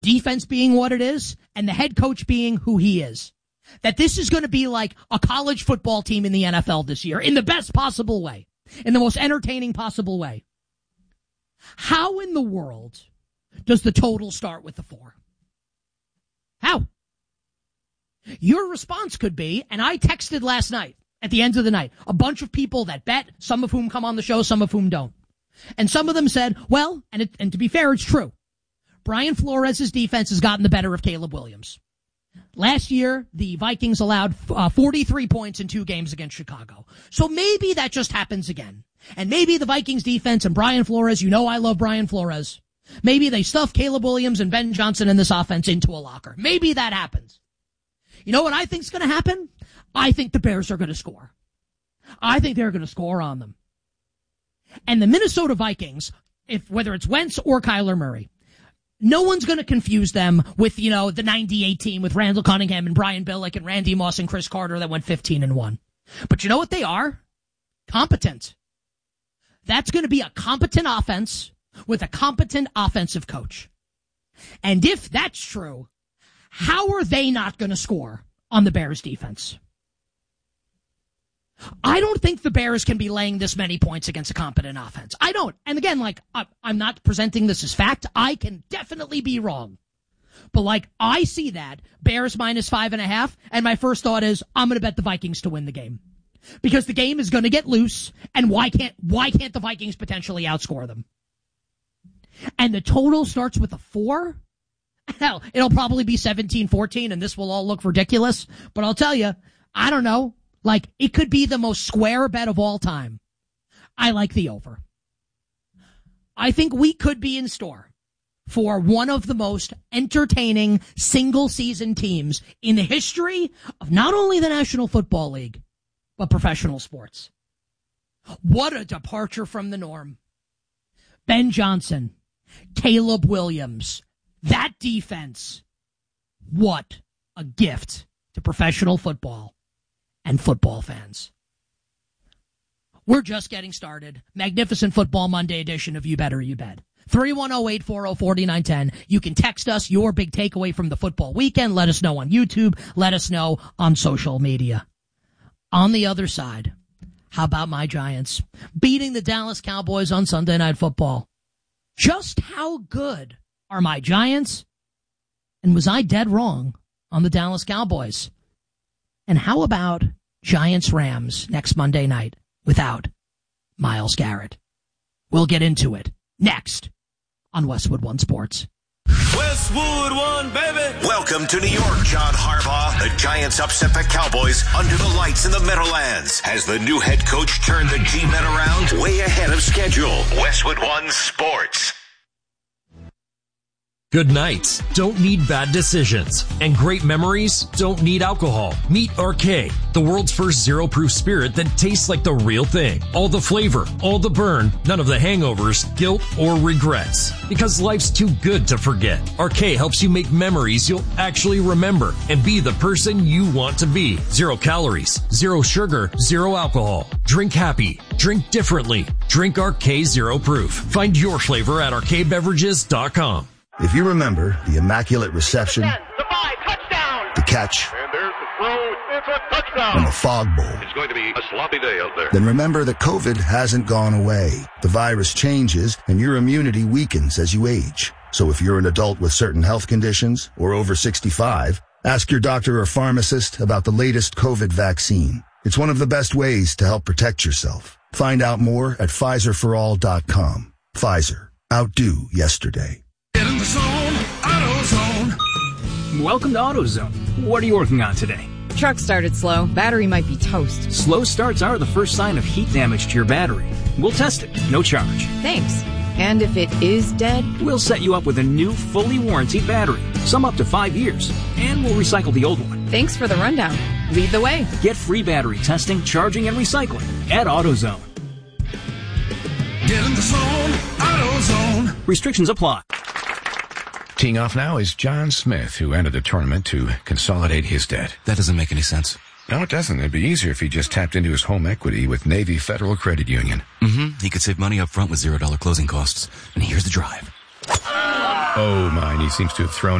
defense being what it is, and the head coach being who he is, that this is going to be like a college football team in the NFL this year, in the best possible way, in the most entertaining possible way. How in the world does the total start with the 4? How? Your response could be, and I texted last night, at the end of the night, a bunch of people that bet, some of whom come on the show, some of whom don't. And some of them said, well, and to be fair, it's true. Brian Flores' defense has gotten the better of Caleb Williams. Last year, the Vikings allowed 43 points in 2 games against Chicago. So maybe that just happens again. And maybe the Vikings defense and Brian Flores, you know I love Brian Flores, maybe they stuff Caleb Williams and Ben Johnson in this offense into a locker. Maybe that happens. You know what I think is going to happen? I think the Bears are going to score. I think they're going to score on them. And the Minnesota Vikings, whether it's Wentz or Kyler Murray, no one's going to confuse them with, the 98 team with Randall Cunningham and Brian Billick and Randy Moss and Chris Carter that went 15-1. But you know what they are? Competent. That's going to be a competent offense with a competent offensive coach. And if that's true, how are they not going to score on the Bears defense? I don't think the Bears can be laying this many points against a competent offense. I don't. And again, I'm not presenting this as fact. I can definitely be wrong. But I see that Bears minus 5.5, and my first thought is I'm going to bet the Vikings to win the game. Because the game is going to get loose, and why can't the Vikings potentially outscore them? And the total starts with a 4? Hell, it'll probably be 17-14, and this will all look ridiculous. But I'll tell you, I don't know. It could be the most square bet of all time. I like the over. I think we could be in store for one of the most entertaining single-season teams in the history of not only the National Football League, but professional sports. What a departure from the norm. Ben Johnson, Caleb Williams, that defense. What a gift to professional football and football fans. We're just getting started. Magnificent Football Monday edition of You Better You Bet. 310-840-4910. You can text us your big takeaway from the football weekend. Let us know on YouTube. Let us know on social media. On the other side, how about my Giants beating the Dallas Cowboys on Sunday Night Football? Just how good are my Giants? And was I dead wrong on the Dallas Cowboys? And how about Giants-Rams next Monday night without Myles Garrett? We'll get into it next on Westwood One Sports. Westwood One, baby. Welcome to New York, John Harbaugh. The Giants upset the Cowboys under the lights in the Meadowlands. Has the new head coach turned the G-Men around? Way ahead of schedule. Westwood One Sports. Good nights don't need bad decisions, and great memories don't need alcohol. Meet Arcade, the world's first zero-proof spirit that tastes like the real thing. All the flavor, all the burn, none of the hangovers, guilt, or regrets. Because life's too good to forget. Arcade helps you make memories you'll actually remember and be the person you want to be. 0 calories, 0 sugar, 0 alcohol. Drink happy. Drink differently. Drink Arcade Zero Proof. Find your flavor at arcadebeverages.com. If you remember the immaculate reception, 10, the 5, touchdown, the catch, and there's the throw, it's a touchdown, and the fog bowl, it's going to be a sloppy day out there. Then remember that COVID hasn't gone away. The virus changes, and your immunity weakens as you age. So if you're an adult with certain health conditions or over 65, ask your doctor or pharmacist about the latest COVID vaccine. It's one of the best ways to help protect yourself. Find out more at PfizerForAll.com. Pfizer. Outdo yesterday. Get in the zone, AutoZone. Welcome to AutoZone. What are you working on today? Truck started slow. Battery might be toast. Slow starts are the first sign of heat damage to your battery. We'll test it. No charge. Thanks. And if it is dead? We'll set you up with a new, fully warranted battery. Some up to 5 years. And we'll recycle the old one. Thanks for the rundown. Lead the way. Get free battery testing, charging, and recycling at AutoZone. Get in the zone, AutoZone. Restrictions apply. Teeing off now is John Smith, who entered the tournament to consolidate his debt. That doesn't make any sense. No, it doesn't. It'd be easier if he just tapped into his home equity with Navy Federal Credit Union. He could save money up front with $0 closing costs. And here's the drive. Oh, my. He seems to have thrown